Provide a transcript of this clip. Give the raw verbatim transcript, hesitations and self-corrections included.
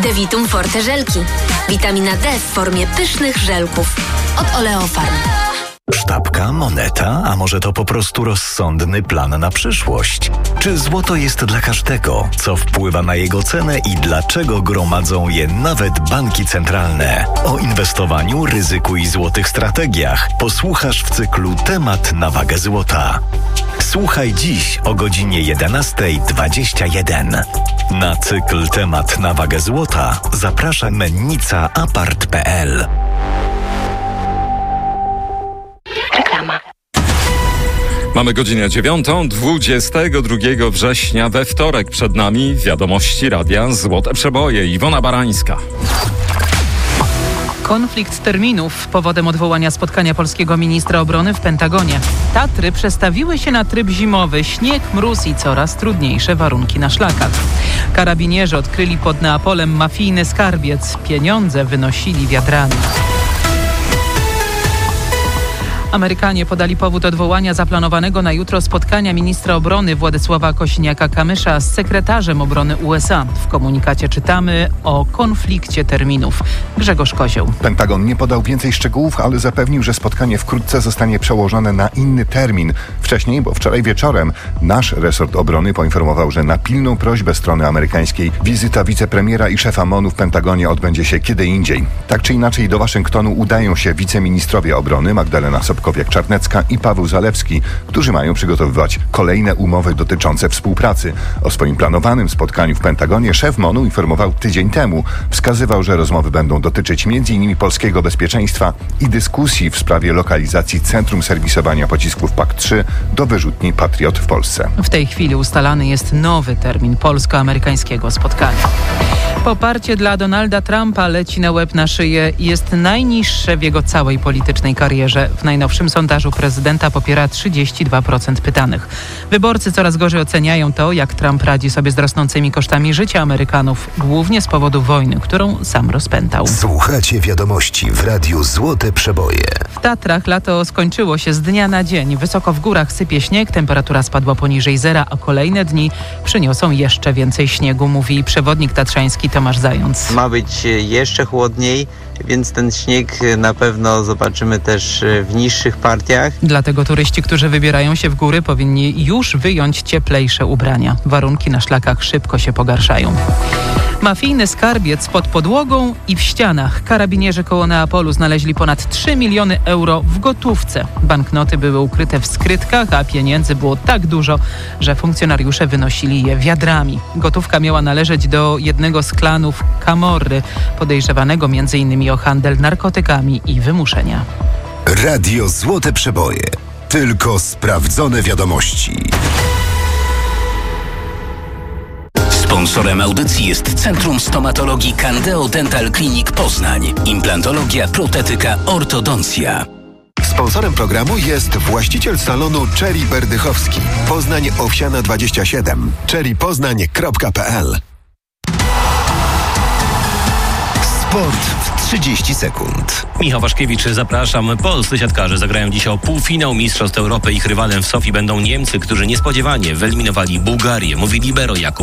Devitum Forte żelki. Witamina D w formie pysznych żelków. Od Oleofarm. Sztabka, moneta, a może to po prostu rozsądny plan na przyszłość? Czy złoto jest dla każdego? Co wpływa na jego cenę i dlaczego gromadzą je nawet banki centralne? O inwestowaniu, ryzyku i złotych strategiach posłuchasz w cyklu Temat na wagę złota. Słuchaj dziś o godzinie jedenasta dwadzieścia jeden. Na cykl Temat na wagę złota zaprasza mennica apart kropka p l. Reklama. Mamy godzinę dziewiątą, dwudziestego drugiego września, we wtorek przed nami wiadomości radia Złote Przeboje. Iwona Barańska. Konflikt terminów powodem odwołania spotkania polskiego ministra obrony w Pentagonie. Tatry przestawiły się na tryb zimowy. Śnieg, mróz i coraz trudniejsze warunki na szlakach. Karabinierzy odkryli pod Neapolem mafijny skarbiec. Pieniądze wynosili wiadrami. Amerykanie podali powód odwołania zaplanowanego na jutro spotkania ministra obrony Władysława Kosiniaka-Kamysza z sekretarzem obrony U S A. W komunikacie czytamy o konflikcie terminów. Grzegorz Kozioł. Pentagon nie podał więcej szczegółów, ale zapewnił, że spotkanie wkrótce zostanie przełożone na inny termin. Wcześniej, bo wczoraj wieczorem, nasz resort obrony poinformował, że na pilną prośbę strony amerykańskiej wizyta wicepremiera i szefa MONu w Pentagonie odbędzie się kiedy indziej. Tak czy inaczej do Waszyngtonu udają się wiceministrowie obrony Magdalena Sobkowiak-Czarnecka i Paweł Zalewski, którzy mają przygotowywać kolejne umowy dotyczące współpracy. O swoim planowanym spotkaniu w Pentagonie szef MONu informował tydzień temu. Wskazywał, że rozmowy będą dotyczyć między innymi polskiego bezpieczeństwa i dyskusji w sprawie lokalizacji Centrum Serwisowania Pocisków P A K trzy do wyrzutni Patriot w Polsce. W tej chwili ustalany jest nowy termin polsko-amerykańskiego spotkania. Poparcie dla Donalda Trumpa leci na łeb na szyję i jest najniższe w jego całej politycznej karierze. W najnowszym sondażu prezydenta popiera trzydzieści dwa procent pytanych. Wyborcy coraz gorzej oceniają to, jak Trump radzi sobie z rosnącymi kosztami życia Amerykanów, głównie z powodu wojny, którą sam rozpętał. Słuchacie wiadomości w Radiu Złote Przeboje. W Tatrach lato skończyło się z dnia na dzień. Wysoko w górach sypie śnieg, temperatura spadła poniżej zera, a kolejne dni przyniosą jeszcze więcej śniegu, mówi przewodnik tatrzański Tomasz Zając. Ma być jeszcze chłodniej, więc ten śnieg na pewno zobaczymy też w niższych partiach. Dlatego turyści, którzy wybierają się w góry, powinni już wyjąć cieplejsze ubrania. Warunki na szlakach szybko się pogarszają. Mafijny skarbiec pod podłogą i w ścianach. Karabinierzy koło Neapolu znaleźli ponad trzy miliony euro w gotówce. Banknoty były ukryte w skrytkach, a pieniędzy było tak dużo, że funkcjonariusze wynosili je wiadrami. Gotówka miała należeć do jednego z klanów Camorry, podejrzewanego m.in. o handel narkotykami i wymuszenia. Radio Złote Przeboje. Tylko sprawdzone wiadomości. Sponsorem audycji jest Centrum Stomatologii Candeo Dental Clinic Poznań. Implantologia, protetyka, ortodoncja. Sponsorem programu jest właściciel salonu Cherry Berdychowski. Poznań Owsiana dwadzieścia siedem. cherry poznań kropka p l. Sport w trzydzieści sekund. Michał Waszkiewicz, zapraszam. Polscy siatkarze zagrają dziś o półfinał Mistrzostw Europy. Ich rywalem w Sofii będą Niemcy, którzy niespodziewanie wyeliminowali Bułgarię. Mówi libero Jakub